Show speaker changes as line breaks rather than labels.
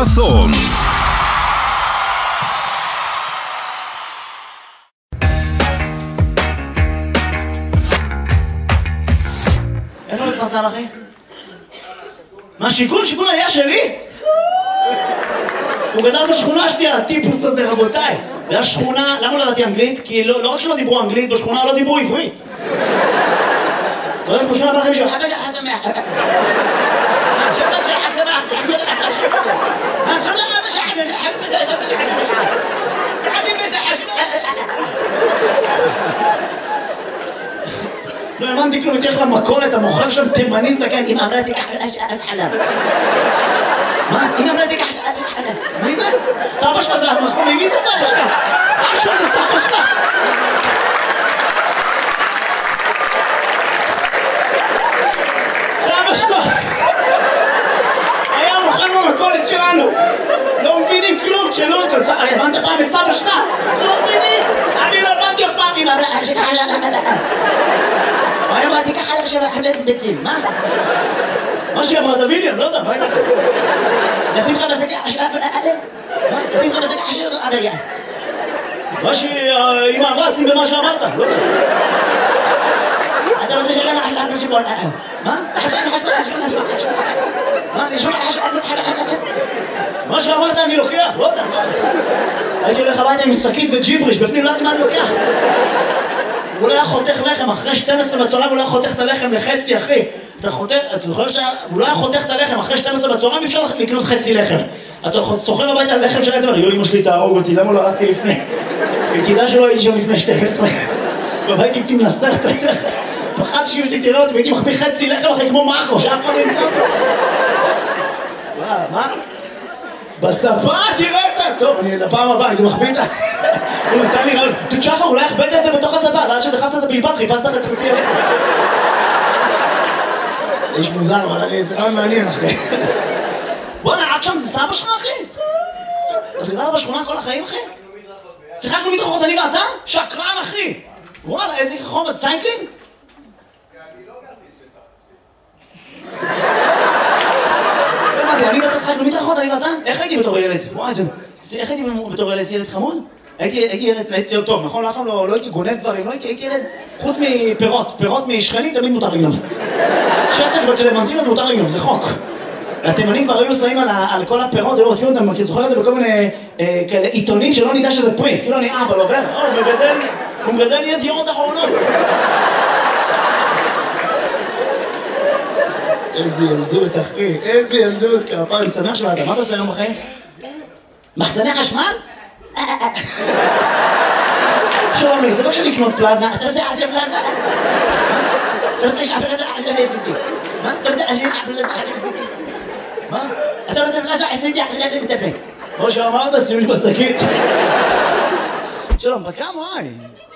חסון.
איפה מתפרסם אחי? מה שיכון? שיכון היה שלי? הוא גדל בשכונה שלי, הטיפוס הזה, רבותיי. זה השכונה, למה לא ידעתי אנגלית? כי לא רק שלא דיברו אנגלית, בשכונה לא דיברו עברית. לא יודעת, בשכונה בא לכם מישהו, חבא שחק שמח. שבת שחק שמח, שחק לא האמנתי כלום, הייתי הולך למכולת, המוכר שם תימני זקן, אמא אמרה תיקח חלב. מה? אמא אמרה תיקח חלב. מי זה? סבא שלך זה המחמיא, מי זה סבא שלך? אח שלך זה סבא שלך. סבא שלך היה מוכר במכולת שלנו. לא מבינים כלום, תשאלו אותו, הבנת פעם את סבא שלך? לא מבינים, אני לא הבנתי אף פעם, אמא אמרה תיקח חלב. מה אמרתי ככה לך של חלב ביצים, מה? מה שהיא אמרת ויליאם, לא יודע, מה אמרת? נשים לך בסקח של אדם? מה? נשים לך בסקח של אדם? מה שאמא אמרה, שים במה שאמרת, לא יודע. אתה רוצה שלמה חשבון שבון, מה? מה? נשמע מה שאמרת אני לוקח, לא יודע. הייתי הולך הביתה עם שקית וג'יבריש, בפנים לא יודעת מה אני לוקח. הוא לא היה חותך לחם, אחרי 12 בצהריים הוא לא היה חותך את הלחם לחצי, אחי. אתה חותך, אתה זוכר שהוא לא היה חותך את הלחם, אחרי 12 בצהריים אפשר לקנות חצי לחם. אתה סוחר הביתה על לחם שלהם, יו, אמא שלי תהרוג אותי, למה לא הלכתי לפני? וכדאי שלא הייתי שם לפני 12. והייתי הייתי מנסח את הלחם. פחדתי שאם שלי תראה אותי, והייתי מחביא חצי לחם אחרי כמו מרקו, שאף אחד לא ימצא אותו. מה? בספה תראה אותה! טוב, אני לפעם הבאה, הייתי מחביא את ה... הוא נתן לי רעיון, תשחר, אולי הכבדת את זה בתוך הספה, ואז שדחפת את הבלבד, חיפשת לך את חצי הלחם. איש מוזר, אבל זה רעיון מעניין, אחי. בוא'נה, עד שם זה סבא שלך, אחי? אז גדלת בשכונה כל החיים, אחי? שיחקנו מדרכות, אני ואתה? שקרן, אחי! וואלה, איזה חומר, צייקלינג?
אני לא גרתי שצריך.
אני ואתה שיחקנו מדרכות, אני ואתה? איך הייתי בתור ילד? וואי, איך הייתי בתור ילד חמוד? הייתי ילד טוב, נכון? לאף פעם לא הייתי גונב דברים, הייתי ילד חוץ מפירות, פירות משכנים תמיד מותר לגנוב. שסק בקלמנטינות מותר לגנוב, זה חוק. התימנים כבר היו שמים על כל הפירות, היו רודפים אותם, כי זוכר את זה בכל מיני כאלה עיתונים שלא נדע שזה פרי, כאילו אני אבא, לא עובר, הוא מגדל ידיעות אחרונות. איזה ילדות, אחי, איזה ילדות, כפרה, אני שמח שבאת, מה אתה עושה היום בחיים? מחסני חשמל? שלומי, זה לא כשאני לקנות פלזמה, אתה רוצה לעשות פלזמה? אתה רוצה לשאול פלזמה? עשיתי. מה? אתה רוצה לשאול פלזמה? עשיתי. מה? אתה רוצה פלזמה? עשיתי, עשיתי מטפל. כמו שאמרת, שימי בשקית. שלום, בכמה?